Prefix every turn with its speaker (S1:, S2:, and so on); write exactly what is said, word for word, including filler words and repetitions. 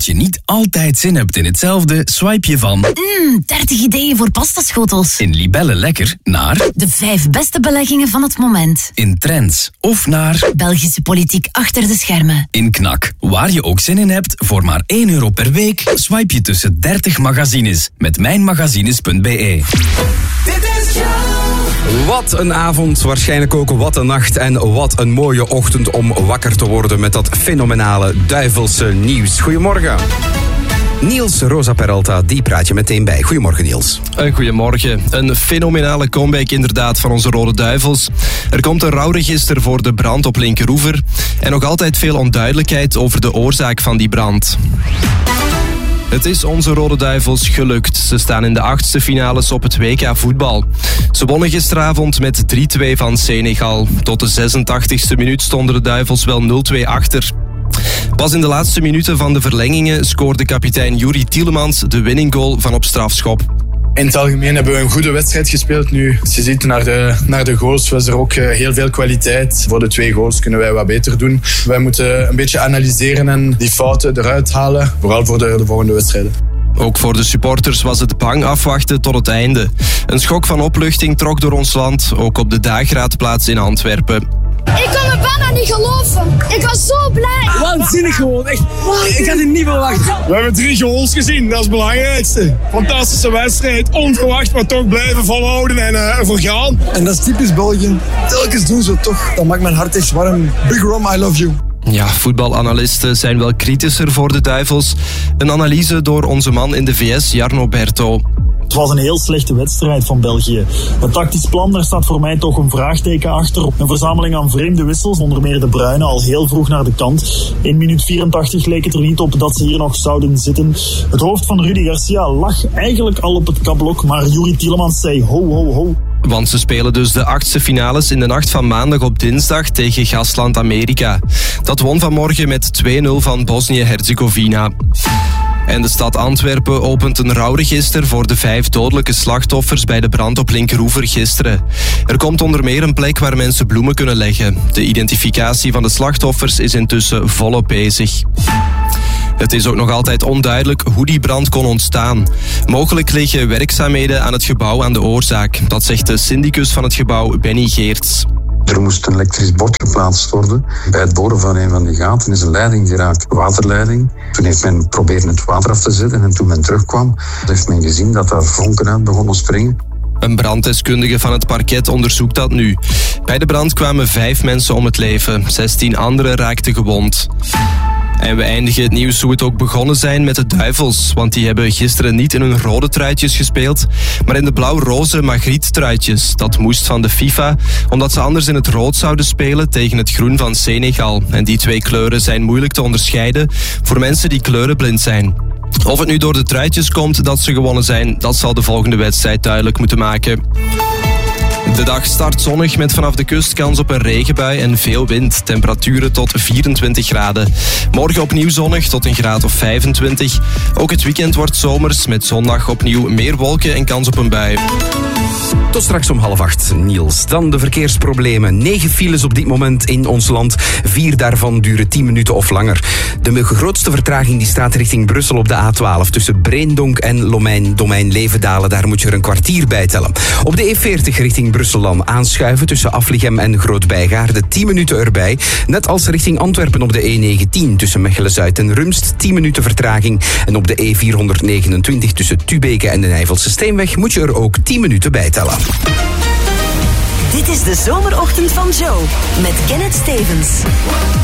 S1: Als je niet altijd zin hebt in hetzelfde, swipe je van...
S2: Mmm, dertig ideeën voor pastaschotels.
S1: In Libelle Lekker naar...
S2: De vijf beste beleggingen van het moment.
S1: In Trends. Of naar...
S2: Belgische politiek achter de schermen.
S1: In Knak. Waar je ook zin in hebt, voor maar één euro per week, swipe je tussen dertig magazines. Met mijnmagazines punt be.
S3: Dit is
S4: Wat een avond, waarschijnlijk ook wat een nacht en wat een mooie ochtend om wakker te worden met dat fenomenale duivelse nieuws. Goedemorgen. Niels Rosa Peralta, die praat je meteen bij. Goedemorgen Niels.
S5: Een goedemorgen. Een fenomenale comeback inderdaad van onze Rode Duivels. Er komt een rouwregister voor de brand op Linkeroever en nog altijd veel onduidelijkheid over de oorzaak van die brand. Het is onze Rode Duivels gelukt. Ze staan in de achtste finales op het W K voetbal. Ze wonnen gisteravond met drie twee van Senegal. Tot de zesentachtigste minuut stonden de Duivels wel nul twee achter. Pas in de laatste minuten van de verlengingen scoorde kapitein Yuri Tielemans de winning goal van op strafschop.
S6: In het algemeen hebben we een goede wedstrijd gespeeld nu. Als je ziet naar de, naar de goals was er ook heel veel kwaliteit. Voor de twee goals kunnen wij wat beter doen. Wij moeten een beetje analyseren en die fouten eruit halen. Vooral voor de, de volgende wedstrijden.
S5: Ook voor de supporters was het bang afwachten tot het einde. Een schok van opluchting trok door ons land, ook op de Dageraadplaats in Antwerpen.
S7: Ik kon het bijna niet geloven. Ik was zo blij.
S8: Waanzinnig gewoon, echt. Ik had het niet verwacht.
S6: We hebben drie goals gezien, dat is het belangrijkste. Fantastische wedstrijd, onverwacht, maar toch blijven volhouden en uh, ervoor gaan.
S8: En dat is typisch België. Telkens doen ze het toch. Dat maakt mijn hart echt warm. Big Rom, I love you.
S5: Ja, voetbalanalisten zijn wel kritischer voor de Duivels. Een analyse door onze man in de V S, Jarno Berto.
S9: Het was een heel slechte wedstrijd van België. Het tactisch plan, daar staat voor mij toch een vraagteken achter. Een verzameling aan vreemde wissels, onder meer de Bruyne al heel vroeg naar de kant. In minuut vierentachtig leek het er niet op dat ze hier nog zouden zitten. Het hoofd van Rudy Garcia lag eigenlijk al op het kabblok, maar Yuri Tielemans zei ho, ho, ho.
S5: Want ze spelen dus de achtste finales in de nacht van maandag op dinsdag tegen gastland Amerika. Dat won vanmorgen met twee nul van Bosnië-Herzegovina. En de stad Antwerpen opent een rouwregister voor de vijf dodelijke slachtoffers bij de brand op Linkeroever gisteren. Er komt onder meer een plek waar mensen bloemen kunnen leggen. De identificatie van de slachtoffers is intussen volop bezig. Het is ook nog altijd onduidelijk hoe die brand kon ontstaan. Mogelijk liggen werkzaamheden aan het gebouw aan de oorzaak. Dat zegt de syndicus van het gebouw, Benny Geerts.
S10: Er moest een elektrisch bord geplaatst worden. Bij het boren van een van die gaten is een leiding geraakt, een waterleiding. Toen heeft men proberen het water af te zetten en toen men terugkwam, heeft men gezien dat daar vonken uit begonnen springen.
S5: Een branddeskundige van het parket onderzoekt dat nu. Bij de brand kwamen vijf mensen om het leven. zestien anderen raakten gewond. En we eindigen het nieuws hoe het ook begonnen zijn met de Duivels. Want die hebben gisteren niet in hun rode truitjes gespeeld, maar in de blauw-roze Magritte-truitjes. Dat moest van de FIFA, omdat ze anders in het rood zouden spelen tegen het groen van Senegal. En die twee kleuren zijn moeilijk te onderscheiden voor mensen die kleurenblind zijn. Of het nu door de truitjes komt dat ze gewonnen zijn, dat zal de volgende wedstrijd duidelijk moeten maken. De dag start zonnig met vanaf de kust kans op een regenbui en veel wind. Temperaturen tot vierentwintig graden. Morgen opnieuw zonnig tot een graad of vijfentwintig. Ook het weekend wordt zomers met zondag opnieuw meer wolken en kans op een bui.
S4: Tot straks om half acht, Niels. Dan de verkeersproblemen. Negen files op dit moment in ons land. Vier daarvan duren tien minuten of langer. De grootste vertraging die staat richting Brussel op de A twaalf. Tussen Breendonk en Lomein, Domein Levendalen. Daar moet je er een kwartier bij tellen. Op de E veertig richting Brussel dan aanschuiven tussen Aflichem en Groot-Bijgaarde. tien minuten erbij. Net als richting Antwerpen op de E negentien tussen Mechelen-Zuid en Rumst. tien minuten vertraging. En op de E vierhonderdnegenentwintig tussen Tubeke en de Nijvelse Steenweg moet je er ook tien minuten bij tellen.
S11: Dit is de zomerochtend van Joe met Kenneth Stevens.